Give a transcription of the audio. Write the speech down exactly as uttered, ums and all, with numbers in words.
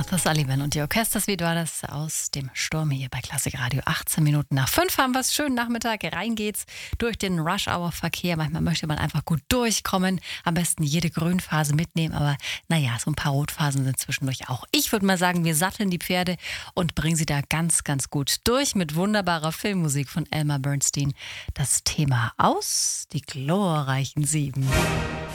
Martha Sullivan und die Orchestersweet war das aus dem Sturm hier bei Klassik Radio. achtzehn Minuten nach fünf haben wir es. Schönen Nachmittag. Rein geht's durch den Rush-Hour-Verkehr. Manchmal möchte man einfach gut durchkommen. Am besten jede Grünphase mitnehmen. Aber naja, so ein paar Rotphasen sind zwischendurch auch. Ich würde mal sagen, wir satteln die Pferde und bringen sie da ganz, ganz gut durch mit wunderbarer Filmmusik von Elmer Bernstein. Das Thema aus Die glorreichen Sieben.